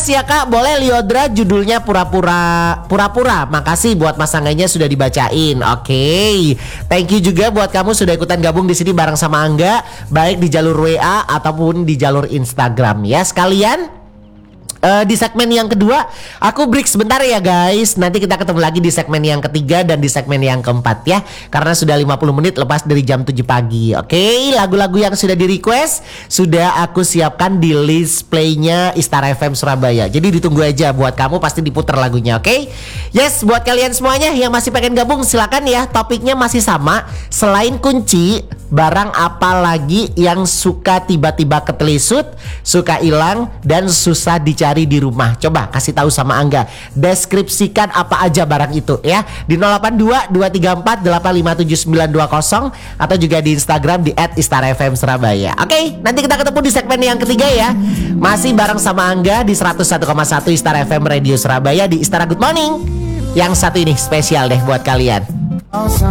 request ya Kak. Boleh Liodra judulnya pura-pura. Makasih buat masangannya sudah dibacain. Oke. Thank you juga buat kamu sudah ikutan gabung di sini bareng sama Angga, baik di jalur WA ataupun di jalur Instagram ya sekalian. Di segmen yang kedua aku break sebentar ya guys. Nanti kita ketemu lagi di segmen yang ketiga dan di segmen yang keempat ya. Karena sudah 50 menit lepas dari jam 7 pagi. Oke, lagu-lagu yang sudah di request sudah aku siapkan di list playnya Istara FM Surabaya. Jadi ditunggu aja, buat kamu pasti diputar lagunya, oke? Yes, buat kalian semuanya yang masih pengen gabung silakan ya. Topiknya masih sama. Selain kunci, barang apa lagi yang suka tiba-tiba ketelisut, suka hilang dan susah dicari di rumah? Coba kasih tahu sama Angga. Deskripsikan apa aja barang itu ya. Di 082 234 857 920 atau juga di Instagram di @istarafm Surabaya. Oke, nanti kita ketemu di segmen yang ketiga ya. Masih bareng sama Angga di 101,1 Istara FM Radio Surabaya di Istara Good Morning. Yang satu ini spesial deh buat kalian.